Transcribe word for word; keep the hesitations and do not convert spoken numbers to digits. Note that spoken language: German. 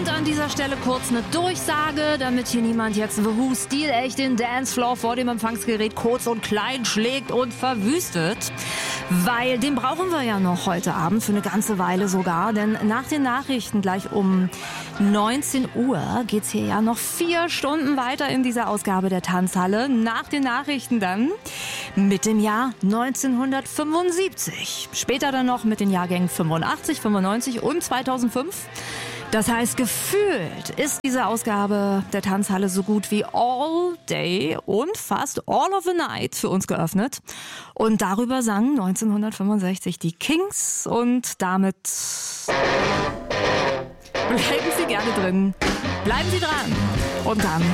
Und an dieser Stelle kurz eine Durchsage, damit hier niemand jetzt The Who stilecht den Dancefloor vor dem Empfangsgerät kurz und klein schlägt und verwüstet. Weil den brauchen wir ja noch heute Abend, für eine ganze Weile sogar. Denn nach den Nachrichten gleich um neunzehn Uhr geht's hier ja noch vier Stunden weiter in dieser Ausgabe der Tanzhalle. Nach den Nachrichten dann mit dem Jahr neunzehnhundertfünfundsiebzig. Später dann noch mit den Jahrgängen fünfundachtzig, fünfundneunzig und zweitausendfünf. Das heißt, gefühlt ist diese Ausgabe der Tanzhalle so gut wie all day und fast all of the night für uns geöffnet. Und darüber sangen neunzehnhundertfünfundsechzig die Kings und damit bleiben Sie gerne drin. Bleiben Sie dran. Und dann